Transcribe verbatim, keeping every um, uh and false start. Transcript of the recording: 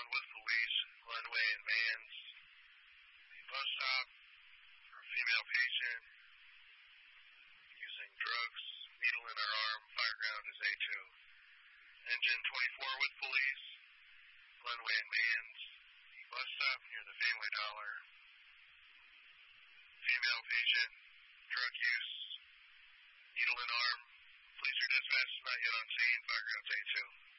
one with police, Glenway and Mans. The bus stop for a female patient using drugs, needle in her arm, fire ground is A two. Engine twenty-four with police, Glenway and Mans. The bus stop near the Family Dollar. Female patient, drug use, needle in arm. Police are dispatched, not yet on scene, fire ground A two.